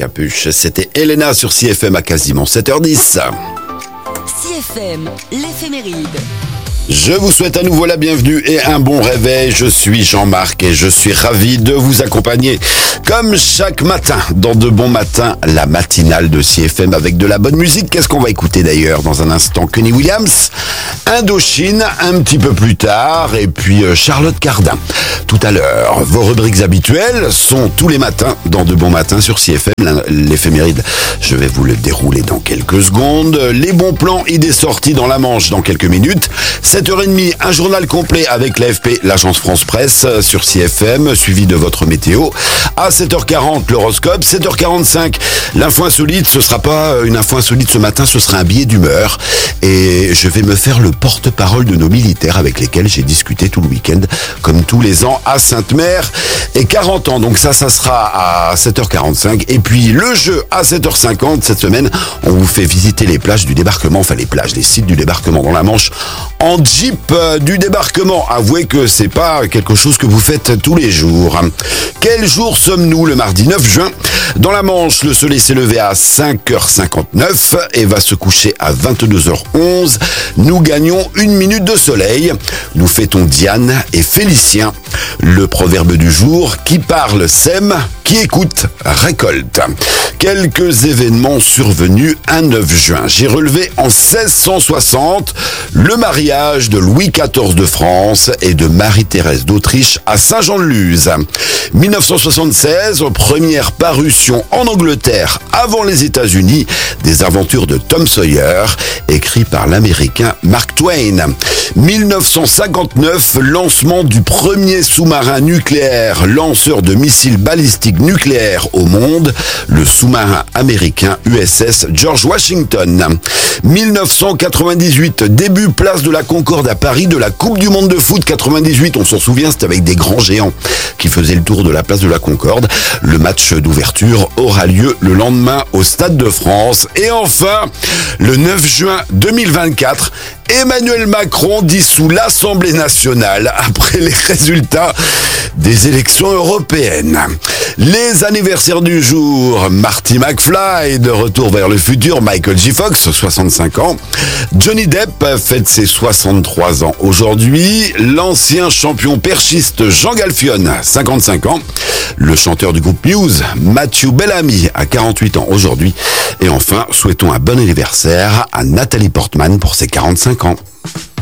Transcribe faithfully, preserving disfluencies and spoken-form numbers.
Capuche. C'était Elena sur C F M à quasiment sept heures dix. C F M, l'éphéméride. Je vous souhaite à nouveau la bienvenue et un bon réveil. Je suis Jean-Marc et je suis ravi de vous accompagner comme chaque matin dans De Bons Matins, la matinale de C F M avec de la bonne musique. Qu'est-ce qu'on va écouter d'ailleurs dans un instant? Kenny Williams, Indochine un petit peu plus tard et puis Charlotte Cardin tout à l'heure. Vos rubriques habituelles sont tous les matins dans De Bons Matins sur C F M. L'éphéméride, je vais vous le dérouler dans quelques secondes. Les bons plans, idées sorties dans la Manche dans quelques minutes. sept heures trente, un journal complet avec l'A F P, l'agence France Presse, sur C F M, suivi de votre météo. À sept heures quarante, l'horoscope. sept heures quarante-cinq, l'info insolite. Ce sera pas une info insolite ce matin, ce sera un billet d'humeur. Et je vais me faire le porte-parole de nos militaires avec lesquels j'ai discuté tout le week-end, comme tous les ans, à Sainte-Mère. Et quarante ans, donc ça, ça sera à sept heures quarante-cinq. Et puis le jeu à sept heures cinquante, cette semaine, on vous fait visiter les plages du débarquement, enfin les plages, les sites du débarquement dans la Manche, en Jeep du débarquement. Avouez que c'est pas quelque chose que vous faites tous les jours. Quel jour sommes-nous le mardi neuf juin? Dans la Manche, le soleil s'est levé à cinq heures cinquante-neuf et va se coucher à vingt-deux heures onze. Nous gagnons une minute de soleil. Nous fêtons Diane et Félicien. Le proverbe du jour, qui parle sème, qui écoute récolte. Quelques événements survenus un neuf juin. J'ai relevé en seize cent soixante le mariage de Louis quatorze de France et de Marie-Thérèse d'Autriche à Saint-Jean-de-Luz. mille neuf cent soixante-seize, première parution en Angleterre avant les États-Unis des aventures de Tom Sawyer, écrit par l'Américain Mark Twain. mille neuf cent cinquante-neuf, lancement du premier sous-marin nucléaire lanceur de missiles balistiques nucléaires au monde, le sous-marin américain U S S George Washington. mille neuf cent quatre-vingt-dix-huit, début place de la Concorde à Paris de la Coupe du Monde de foot quatre-vingt-dix-huit. On s'en souvient, c'était avec des grands géants qui faisaient le tour de la place de la Concorde. Le match d'ouverture aura lieu le lendemain au Stade de France. Et enfin, le neuf juin deux mille vingt-quatre, Emmanuel Macron dissout l'Assemblée nationale après les résultats des élections européennes. Les anniversaires du jour, Marty McFly, de Retour vers le futur, Michael J. Fox, soixante-cinq ans. Johnny Depp fête ses soixante-trois ans aujourd'hui. L'ancien champion perchiste Jean Galfione, cinquante-cinq ans. Le chanteur du groupe Muse, Matthew Bellamy, a quarante-huit ans aujourd'hui. Et enfin, souhaitons un bon anniversaire à Nathalie Portman pour ses quarante-cinq ans.